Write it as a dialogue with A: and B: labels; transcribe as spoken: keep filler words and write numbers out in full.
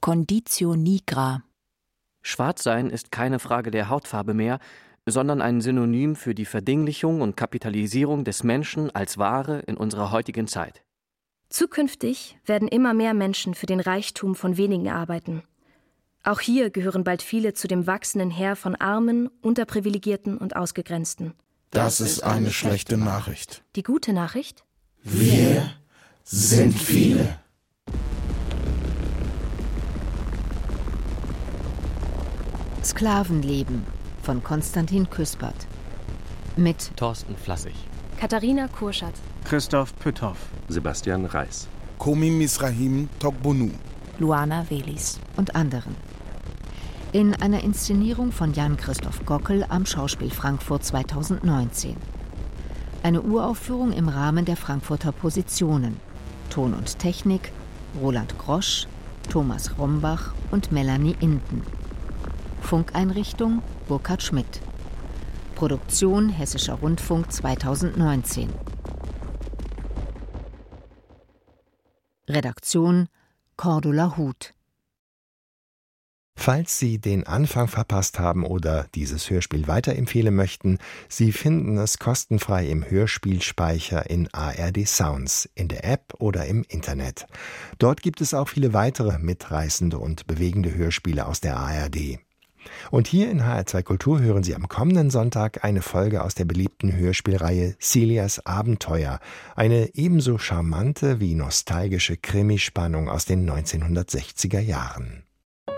A: Conditio nigra.
B: Schwarzsein ist keine Frage der Hautfarbe mehr, sondern ein Synonym für die Verdinglichung und Kapitalisierung des Menschen als Ware in unserer heutigen Zeit.
C: Zukünftig werden immer mehr Menschen für den Reichtum von wenigen arbeiten. Auch hier gehören bald viele zu dem wachsenden Heer von Armen, Unterprivilegierten und Ausgegrenzten.
D: Das ist eine schlechte Nachricht.
C: Die gute Nachricht?
D: Wir sind viele.
E: Sklavenleben von Konstantin Küspert. Mit
B: Thorsten Flassig,
C: Katharina Kurschat,
F: Christoph Pütthoff,
G: Sebastian Reis,
D: Komi Misrahim Togbonu,
A: Luana Velis
E: und anderen. In einer Inszenierung von Jan-Christoph Gockel am Schauspiel Frankfurt zweitausendneunzehn. Eine Uraufführung im Rahmen der Frankfurter Positionen. Ton und Technik Roland Grosch, Thomas Rombach und Melanie Inden. Funkeinrichtung Burkhard Schmidt. Produktion Hessischer Rundfunk zweitausendneunzehn. Redaktion Cordula Huth.
H: Falls Sie den Anfang verpasst haben oder dieses Hörspiel weiterempfehlen möchten, Sie finden es kostenfrei im Hörspielspeicher in A R D Sounds, in der App oder im Internet. Dort gibt es auch viele weitere mitreißende und bewegende Hörspiele aus der A R D. Und hier in H R zwei Kultur hören Sie am kommenden Sonntag eine Folge aus der beliebten Hörspielreihe Celias Abenteuer, eine ebenso charmante wie nostalgische Krimispannung aus den neunzehnhundertsechziger Jahren.